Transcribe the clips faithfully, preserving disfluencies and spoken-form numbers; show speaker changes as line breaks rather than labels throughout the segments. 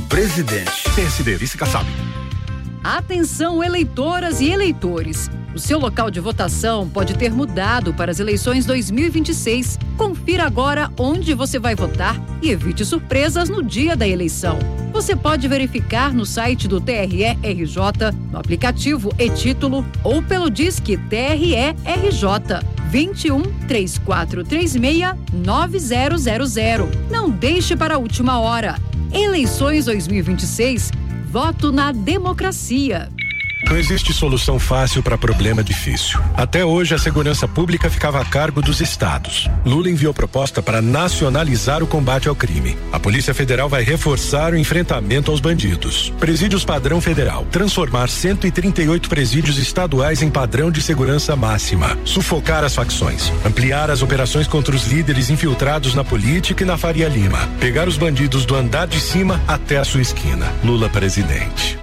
presidente.
P S D, vice Kassab.
Atenção, eleitoras e eleitores. O seu local de votação pode ter mudado para as eleições dois mil e vinte e seis. Confira agora onde você vai votar e evite surpresas no dia da eleição. Você pode verificar no site do T R E R J, no aplicativo e-Título ou pelo Disque T R E R J vinte e um, três quatro três seis, nove zero zero zero. Não deixe para a última hora. Eleições dois mil e vinte e seis. Voto na democracia.
Não existe solução fácil para problema difícil. Até hoje, a segurança pública ficava a cargo dos estados. Lula enviou proposta para nacionalizar o combate ao crime. A Polícia Federal vai reforçar o enfrentamento aos bandidos. Presídios padrão federal. Transformar cento e trinta e oito presídios estaduais em padrão de segurança máxima. Sufocar as facções. Ampliar as operações contra os líderes infiltrados na política e na Faria Lima. Pegar os bandidos do andar de cima até a sua esquina. Lula presidente.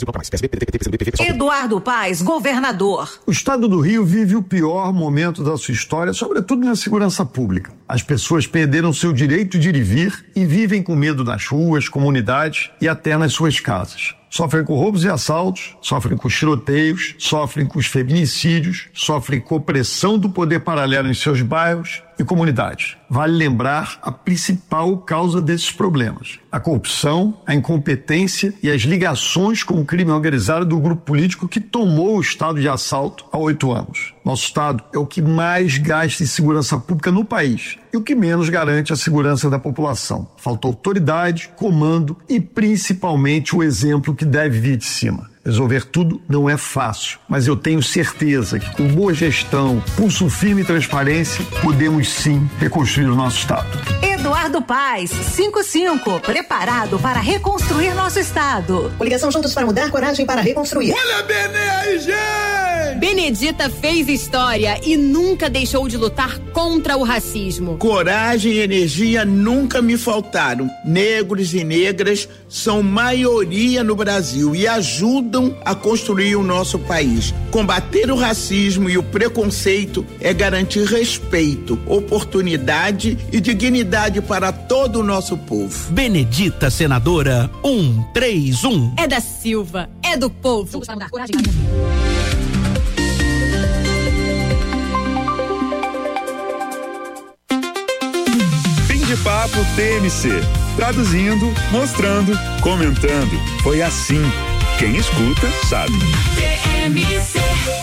Eduardo Paes, governador.
O estado do Rio vive o pior momento da sua história, sobretudo na segurança pública. As pessoas perderam seu direito de ir e vir e vivem com medo nas ruas, comunidades e até nas suas casas. Sofrem com roubos e assaltos, sofrem com tiroteios, sofrem com os feminicídios, sofrem com opressão do poder paralelo em seus bairros e comunidades. Vale lembrar a principal causa desses problemas: a corrupção, a incompetência e as ligações com o crime organizado do grupo político que tomou o estado de assalto há oito anos. Nosso estado é o que mais gasta em segurança pública no país e o que menos garante a segurança da população. Falta autoridade, comando e principalmente o exemplo que deve vir de cima. Resolver tudo não é fácil, mas eu tenho certeza que com boa gestão, pulso firme e transparência, podemos sim reconstruir o nosso estado.
Eduardo Paes, cinquenta e cinco, preparado para reconstruir nosso estado.
Coligação Juntos para Mudar, coragem para reconstruir.
Olha a Bene aí, gente!
Benedita fez história e nunca deixou de lutar contra o racismo.
Coragem e energia nunca me faltaram. Negros e negras são maioria no Brasil e ajudam a construir o nosso país. Combater o racismo e o preconceito é garantir respeito, oportunidade e dignidade para todo o nosso povo.
Benedita, senadora, um, três, um.
É da Silva, é do povo.
Juntos para mudar, coragem.
Fim de papo T M C. Traduzindo, mostrando, comentando. Foi assim. Quem escuta, sabe.
T M C.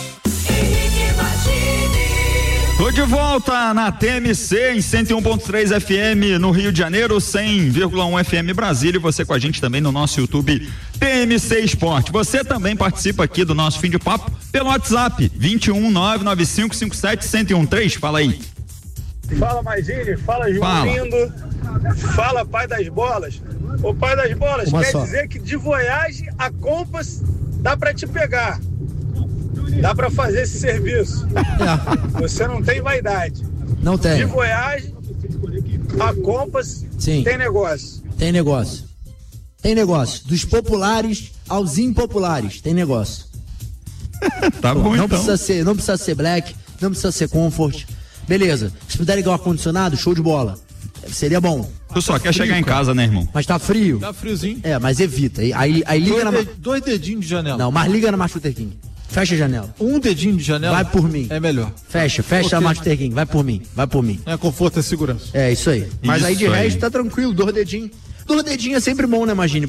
Tô de volta na T M C em cento e um ponto três F M no Rio de Janeiro, cem vírgula um F M Brasília, e você com a gente também no nosso YouTube T M C Esporte. Você também participa aqui do nosso Fim de Papo pelo WhatsApp vinte e um, nove nove cinco cinco sete, um zero um três. Fala aí.
Fala, Maizini, fala, João
Fala.
Lindo, fala, pai das bolas. Ô, pai das bolas,
Uma
quer
só.
dizer que de Voyage a Compass dá pra te pegar, dá pra fazer esse serviço.
É.
Você não tem vaidade.
Não tem.
De Voyage a Compass.
Sim.
Tem negócio.
Tem negócio. Tem negócio. Dos populares aos impopulares, tem negócio.
Tá bom,
não
então.
Precisa ser, não precisa ser black, não precisa ser comfort. Beleza. Se puder ligar o ar-condicionado, show de bola. Seria bom.
Tu só
Tá
quer
frio,
chegar em
cara.
casa, né, irmão?
Mas tá frio.
Tá friozinho.
É, mas evita. Aí, aí, aí liga
dois,
na.
de, dois dedinhos de janela.
Não, mas liga na Master King. Fecha a janela.
Um dedinho de janela?
Vai por mim.
É melhor.
Fecha, fecha
Okay.
a Master King. Vai por mim, vai por mim.
É conforto e segurança.
É, isso aí. Mas
Isso
aí de
aí.
resto tá tranquilo, dois dedinhos. Dois dedinhos é sempre bom, né, Magine?